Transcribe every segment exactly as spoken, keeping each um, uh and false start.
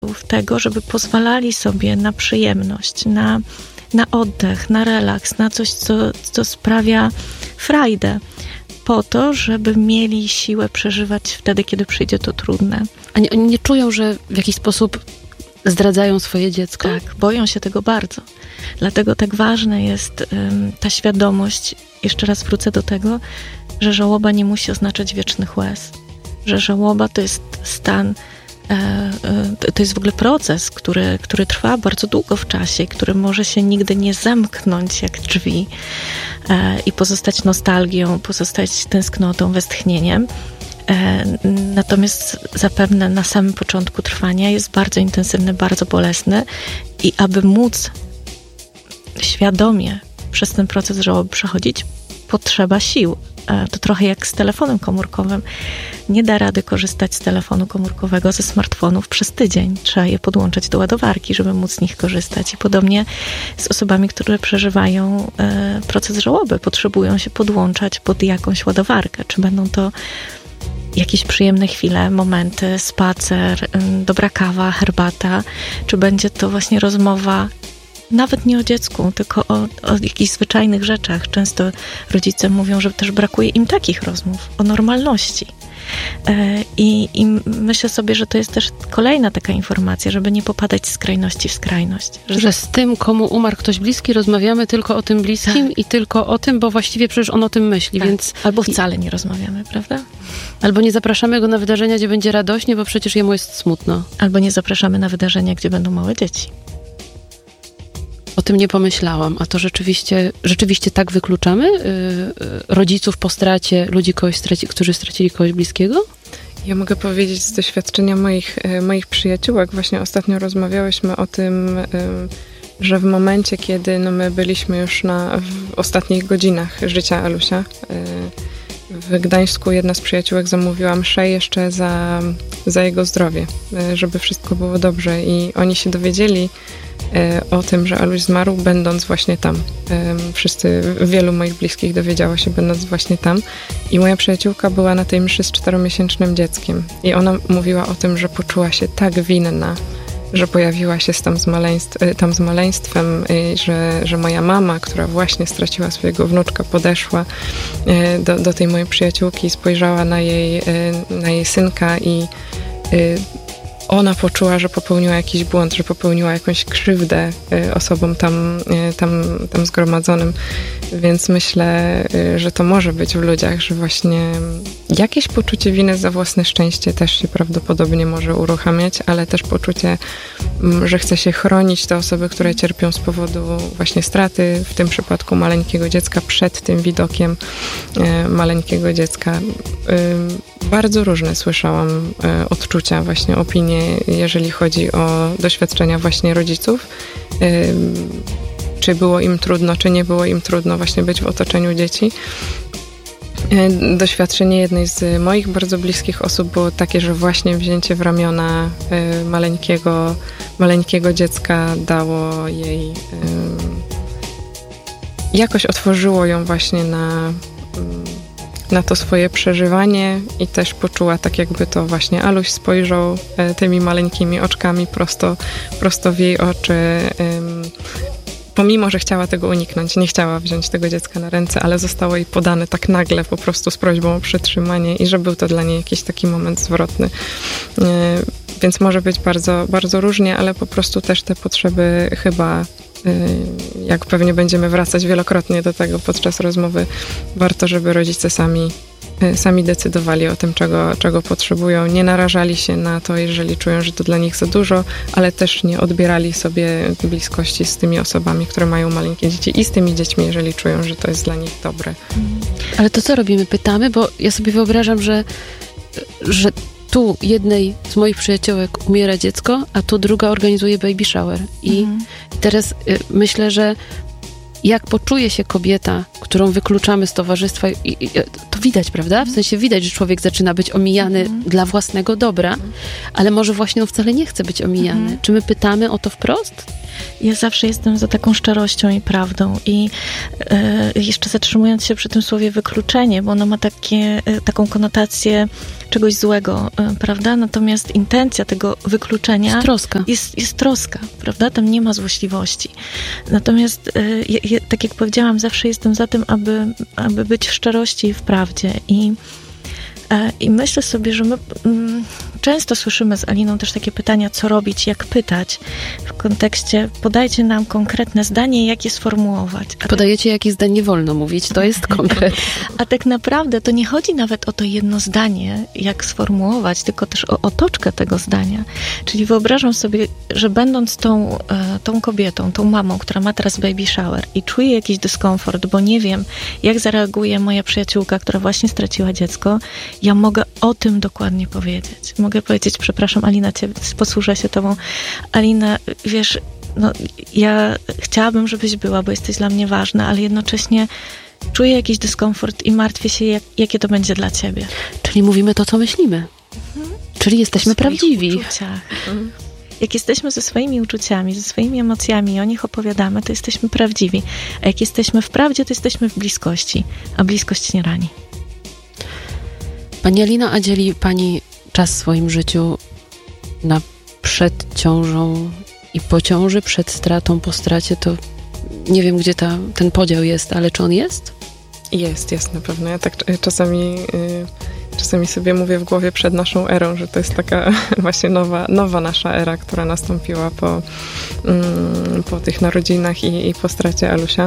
elementów tego, żeby pozwalali sobie na przyjemność, na, na oddech, na relaks, na coś, co, co sprawia frajdę, po to, żeby mieli siłę przeżywać wtedy, kiedy przyjdzie to trudne. A nie, oni nie czują, że w jakiś sposób zdradzają swoje dziecko? Tak, boją się tego bardzo. Dlatego tak ważna jest um, ta świadomość, jeszcze raz wrócę do tego, że żałoba nie musi oznaczać wiecznych łez. Że żałoba to jest stan, e, e, to jest w ogóle proces, który, który trwa bardzo długo w czasie, który może się nigdy nie zamknąć jak drzwi e, i pozostać nostalgią, pozostać tęsknotą, westchnieniem. E, natomiast zapewne na samym początku trwania jest bardzo intensywny, bardzo bolesny i aby móc świadomie przez ten proces żałoby przechodzić, potrzeba sił. To trochę jak z telefonem komórkowym. Nie da rady korzystać z telefonu komórkowego, ze smartfonów przez tydzień. Trzeba je podłączać do ładowarki, żeby móc z nich korzystać. I podobnie z osobami, które przeżywają e, proces żałoby. Potrzebują się podłączać pod jakąś ładowarkę. Czy będą to jakieś przyjemne chwile, momenty, spacer, dobra kawa, herbata, czy będzie to właśnie rozmowa nawet nie o dziecku, tylko o, o jakichś zwyczajnych rzeczach. Często rodzice mówią, że też brakuje im takich rozmów, o normalności. I, I myślę sobie, że to jest też kolejna taka informacja, żeby nie popadać z skrajności w skrajność. Że, że z tym, komu umarł ktoś bliski, rozmawiamy tylko o tym bliskim tak. i tylko o tym, bo właściwie przecież on o tym myśli, tak. więc... Albo wcale nie rozmawiamy, prawda? Albo nie zapraszamy go na wydarzenia, gdzie będzie radośnie, bo przecież jemu jest smutno. Albo nie zapraszamy na wydarzenia, gdzie będą małe dzieci. O tym nie pomyślałam, a to rzeczywiście, rzeczywiście tak wykluczamy yy, yy, rodziców po stracie, ludzi, kogoś straci, którzy stracili kogoś bliskiego? Ja mogę powiedzieć z doświadczenia moich, moich przyjaciółek. Właśnie ostatnio rozmawiałyśmy o tym, że w momencie, kiedy no my byliśmy już na, w ostatnich godzinach życia Alusia, w Gdańsku jedna z przyjaciółek zamówiła mszę jeszcze za, za jego zdrowie, żeby wszystko było dobrze i oni się dowiedzieli o tym, że Aluś zmarł, będąc właśnie tam. Wszyscy, wielu moich bliskich dowiedziało się, będąc właśnie tam. I moja przyjaciółka była na tej mszy z czteromiesięcznym dzieckiem. I ona mówiła o tym, że poczuła się tak winna, że pojawiła się tam z, maleństw, tam z maleństwem, że, że moja mama, która właśnie straciła swojego wnuczka, podeszła do, do tej mojej przyjaciółki i spojrzała na jej, na jej synka i ona poczuła, że popełniła jakiś błąd, że popełniła jakąś krzywdę osobom tam, tam, tam zgromadzonym. Więc myślę, że to może być w ludziach, że właśnie jakieś poczucie winy za własne szczęście też się prawdopodobnie może uruchamiać, ale też poczucie, że chce się chronić te osoby, które cierpią z powodu właśnie straty, w tym przypadku maleńkiego dziecka, przed tym widokiem maleńkiego dziecka. Bardzo różne słyszałam odczucia, właśnie opinie, jeżeli chodzi o doświadczenia właśnie rodziców. Czy było im trudno, czy nie było im trudno właśnie być w otoczeniu dzieci. Doświadczenie jednej z moich bardzo bliskich osób było takie, że właśnie wzięcie w ramiona maleńkiego, maleńkiego dziecka dało jej, jakoś otworzyło ją właśnie na, na to swoje przeżywanie i też poczuła tak, jakby to właśnie Aluś spojrzał tymi maleńkimi oczkami prosto, prosto w jej oczy. Pomimo, że chciała tego uniknąć, nie chciała wziąć tego dziecka na ręce, ale zostało jej podane tak nagle, po prostu z prośbą o przytrzymanie i że był to dla niej jakiś taki moment zwrotny. Więc może być bardzo, bardzo różnie, ale po prostu też te potrzeby chyba, jak pewnie będziemy wracać wielokrotnie do tego podczas rozmowy, warto, żeby rodzice sami sami decydowali o tym, czego, czego potrzebują, nie narażali się na to, jeżeli czują, że to dla nich za dużo, ale też nie odbierali sobie bliskości z tymi osobami, które mają maleńkie dzieci i z tymi dziećmi, jeżeli czują, że to jest dla nich dobre. Ale to co robimy? Pytamy, bo ja sobie wyobrażam, że, że tu jednej z moich przyjaciółek umiera dziecko, a tu druga organizuje baby shower. I mhm. teraz y, myślę, że jak poczuje się kobieta, którą wykluczamy z towarzystwa, i, i, to widać, prawda? W sensie widać, że człowiek zaczyna być omijany mm. dla własnego dobra, ale może właśnie on wcale nie chce być omijany. Mm. Czy my pytamy o to wprost? Ja zawsze jestem za taką szczerością i prawdą. I e, jeszcze zatrzymując się przy tym słowie wykluczenie, bo ono ma takie, e, taką konotację czegoś złego, e, prawda? Natomiast intencja tego wykluczenia jest troska. Jest, jest troska, prawda? Tam nie ma złośliwości. Natomiast, e, ja, tak jak powiedziałam, zawsze jestem za tym, aby, aby być w szczerości i w prawdzie. I I myślę sobie, że my mm, często słyszymy z Aliną też takie pytania, co robić, jak pytać, w kontekście podajcie nam konkretne zdanie, jak je sformułować. A Podajecie, tak, jakie zdanie wolno mówić, to jest konkret. A tak naprawdę to nie chodzi nawet o to jedno zdanie, jak sformułować, tylko też o otoczkę tego zdania. Czyli wyobrażam sobie, że będąc tą, tą kobietą, tą mamą, która ma teraz baby shower i czuje jakiś dyskomfort, bo nie wiem, jak zareaguje moja przyjaciółka, która właśnie straciła dziecko, ja mogę o tym dokładnie powiedzieć. Mogę powiedzieć, przepraszam, Alina, cię, posłużę się tobą. Alina, wiesz, no, ja chciałabym, żebyś była, bo jesteś dla mnie ważna, ale jednocześnie czuję jakiś dyskomfort i martwię się, jak, jakie to będzie dla ciebie. Czyli mówimy to, co myślimy. Mhm. Czyli jesteśmy prawdziwi. Uczuciach. Mhm. Jak jesteśmy ze swoimi uczuciami, ze swoimi emocjami i o nich opowiadamy, to jesteśmy prawdziwi. A jak jesteśmy w prawdzie, to jesteśmy w bliskości. A bliskość nie rani. Pani Alina, a dzieli Pani czas w swoim życiu na przed ciążą i po ciąży, przed stratą, po stracie? To nie wiem, gdzie ta, ten podział jest, ale czy on jest? Jest, jest na pewno. Ja tak czasami, czasami sobie mówię w głowie przed naszą erą, że to jest taka właśnie nowa, nowa nasza era, która nastąpiła po, po tych narodzinach i, i po stracie Alusia.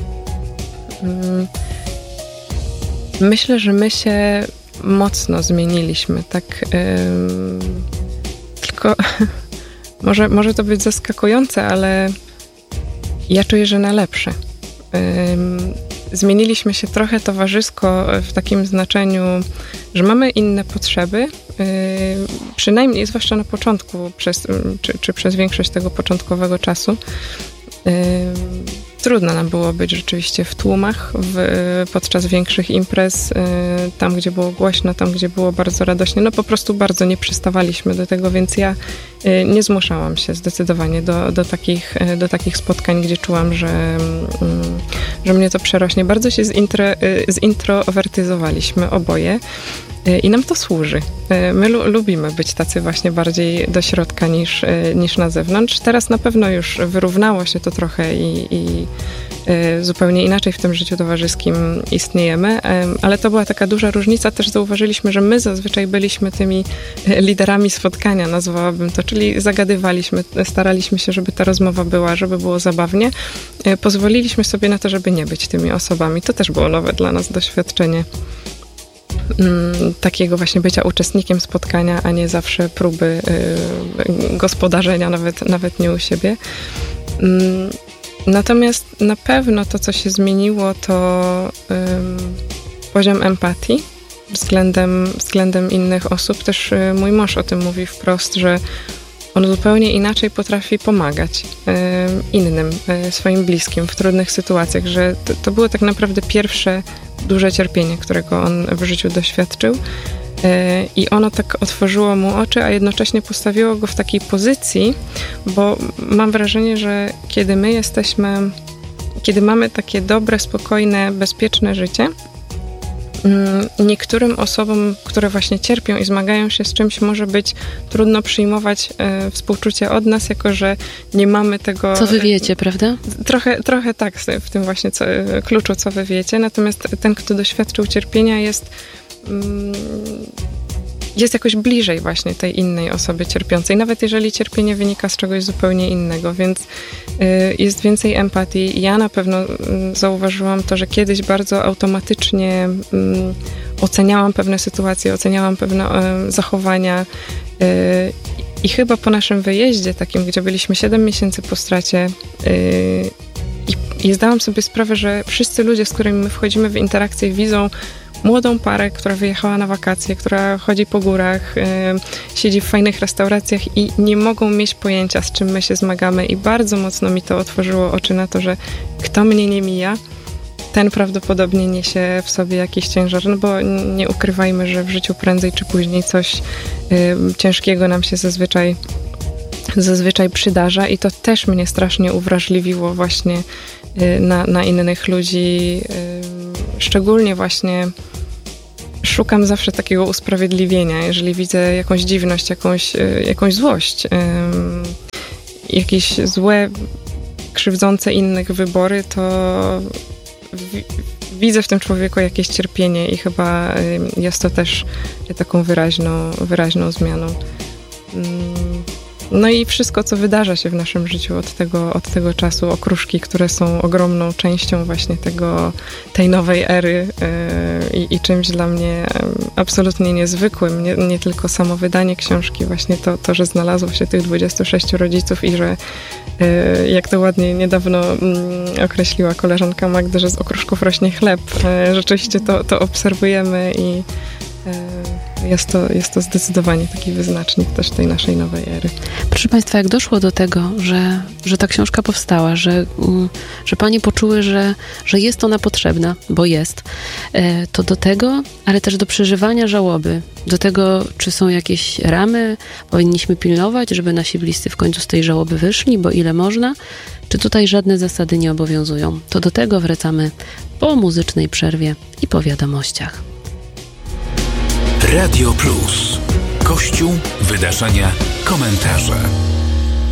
Myślę, że my się mocno zmieniliśmy, tak, ym, tylko może, może to być zaskakujące, ale ja czuję, że na lepsze. Ym, zmieniliśmy się trochę towarzysko w takim znaczeniu, że mamy inne potrzeby, yy, przynajmniej zwłaszcza na początku, przez, czy, czy przez większość tego początkowego czasu. Yy, Trudno nam było być rzeczywiście w tłumach w, podczas większych imprez, tam gdzie było głośno, tam gdzie było bardzo radośnie. No po prostu bardzo nie przystawaliśmy do tego, więc ja nie zmuszałam się zdecydowanie do, do, takich, do takich spotkań, gdzie czułam, że, że mnie to przerośnie. Bardzo się zintro, zintrowertyzowaliśmy oboje. I nam to służy. My lu- lubimy być tacy właśnie bardziej do środka niż, niż na zewnątrz. Teraz na pewno już wyrównało się to trochę i, i zupełnie inaczej w tym życiu towarzyskim istniejemy, ale to była taka duża różnica. Też zauważyliśmy, że my zazwyczaj byliśmy tymi liderami spotkania, nazwałabym to, czyli zagadywaliśmy, staraliśmy się, żeby ta rozmowa była, żeby było zabawnie. Pozwoliliśmy sobie na to, żeby nie być tymi osobami. To też było nowe dla nas doświadczenie. Takiego właśnie bycia uczestnikiem spotkania, a nie zawsze próby y, gospodarzenia, nawet, nawet nie u siebie. Y, natomiast na pewno to, co się zmieniło, to y, poziom empatii względem, względem innych osób. Też y, mój mąż o tym mówi wprost, że on zupełnie inaczej potrafi pomagać y, innym, y, swoim bliskim w trudnych sytuacjach, że to, to było tak naprawdę pierwsze duże cierpienie, którego on w życiu doświadczył. I ono tak otworzyło mu oczy, a jednocześnie postawiło go w takiej pozycji, bo mam wrażenie, że kiedy my jesteśmy, kiedy mamy takie dobre, spokojne, bezpieczne życie, niektórym osobom, które właśnie cierpią i zmagają się z czymś, może być trudno przyjmować e, współczucie od nas, jako że nie mamy tego... Co wy wiecie, prawda? Trochę, trochę tak, w tym właśnie co, kluczu, co wy wiecie. Natomiast ten, kto doświadczył cierpienia, jest... Mm, jest jakoś bliżej właśnie tej innej osoby cierpiącej, nawet jeżeli cierpienie wynika z czegoś zupełnie innego, więc y, jest więcej empatii. Ja na pewno y, zauważyłam to, że kiedyś bardzo automatycznie y, oceniałam pewne sytuacje, oceniałam pewne y, zachowania y, i chyba po naszym wyjeździe takim, gdzie byliśmy siedem miesięcy po stracie y, i, i zdałam sobie sprawę, że wszyscy ludzie, z którymi my wchodzimy w interakcję, widzą młodą parę, która wyjechała na wakacje, która chodzi po górach, yy, siedzi w fajnych restauracjach i nie mogą mieć pojęcia, z czym my się zmagamy, i bardzo mocno mi to otworzyło oczy na to, że kto mnie nie mija, ten prawdopodobnie niesie w sobie jakiś ciężar, no bo nie ukrywajmy, że w życiu prędzej czy później coś yy, ciężkiego nam się zazwyczaj zazwyczaj przydarza i to też mnie strasznie uwrażliwiło właśnie na, na innych ludzi. Szczególnie właśnie szukam zawsze takiego usprawiedliwienia, jeżeli widzę jakąś dziwność, jakąś, jakąś złość, jakieś złe, krzywdzące innych wybory, to widzę w tym człowieku jakieś cierpienie i chyba jest to też taką wyraźną, wyraźną zmianą. No i wszystko, co wydarza się w naszym życiu od tego, od tego czasu, okruszki, które są ogromną częścią właśnie tego, tej nowej ery yy, i czymś dla mnie absolutnie niezwykłym. Nie, nie tylko samo wydanie książki, właśnie to, to, że znalazło się tych dwudziestu sześciu rodziców i że yy, jak to ładnie niedawno yy, określiła koleżanka Magda, że z okruszków rośnie chleb. Yy, rzeczywiście to, to obserwujemy i yy, Jest to, jest to zdecydowanie taki wyznacznik też tej naszej nowej ery. Proszę Państwa, jak doszło do tego, że, że ta książka powstała, że, że Panie poczuły, że, że jest ona potrzebna, bo jest, to do tego, ale też do przeżywania żałoby, do tego, czy są jakieś ramy, powinniśmy pilnować, żeby nasi bliscy w końcu z tej żałoby wyszli, bo ile można, czy tutaj żadne zasady nie obowiązują. To do tego wracamy po muzycznej przerwie i po wiadomościach. Radio Plus. Kościół, wydarzenia, komentarze.